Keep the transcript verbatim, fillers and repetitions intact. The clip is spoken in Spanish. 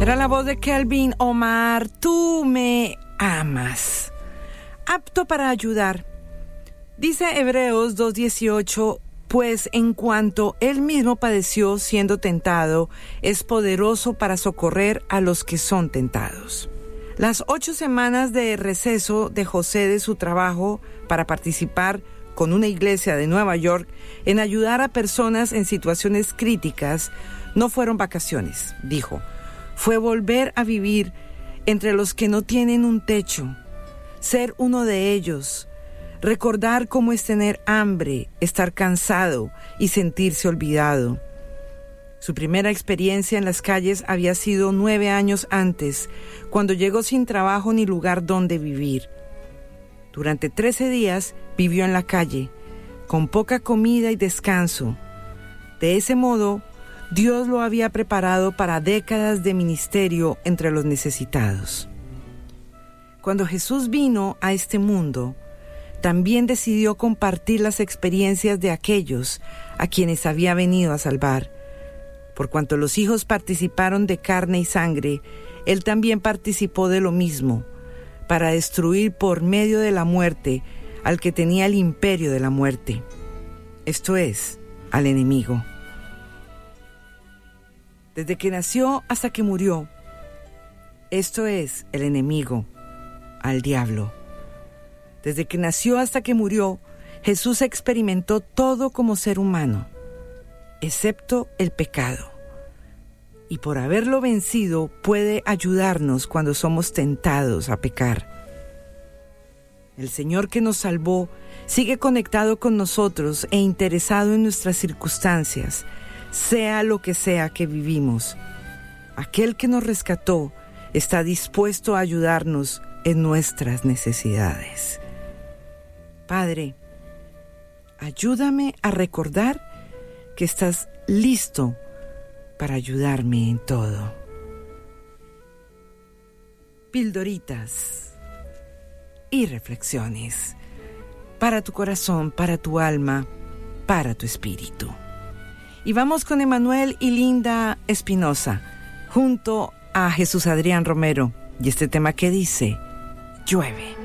Era la voz de Kelvin Omar. Tú me amas. Apto para ayudar. Dice Hebreos dos dieciocho, pues en cuanto él mismo padeció siendo tentado, es poderoso para socorrer a los que son tentados. Las ocho semanas de receso de José de su trabajo para participar con una iglesia de Nueva York en ayudar a personas en situaciones críticas no fueron vacaciones, dijo. Fue volver a vivir entre los que no tienen un techo, ser uno de ellos, recordar cómo es tener hambre, estar cansado y sentirse olvidado. Su primera experiencia en las calles había sido nueve años antes, cuando llegó sin trabajo ni lugar donde vivir. Durante trece días vivió en la calle, con poca comida y descanso. De ese modo, Dios lo había preparado para décadas de ministerio entre los necesitados. Cuando Jesús vino a este mundo, también decidió compartir las experiencias de aquellos a quienes había venido a salvar. Por cuanto los hijos participaron de carne y sangre, Él también participó de lo mismo, para destruir por medio de la muerte al que tenía el imperio de la muerte, esto es, al enemigo. Desde que nació hasta que murió, esto es, el enemigo, al diablo. Desde que nació hasta que murió, Jesús experimentó todo como ser humano, excepto el pecado. Y por haberlo vencido, puede ayudarnos cuando somos tentados a pecar. El Señor que nos salvó sigue conectado con nosotros e interesado en nuestras circunstancias, sea lo que sea que vivimos. Aquel que nos rescató está dispuesto a ayudarnos en nuestras necesidades. Padre, ayúdame a recordar que estás listo para ayudarme en todo. Pildoritas y reflexiones para tu corazón, para tu alma, para tu espíritu. Y vamos con Emanuel y Linda Espinosa, junto a Jesús Adrián Romero, y este tema que dice, llueve.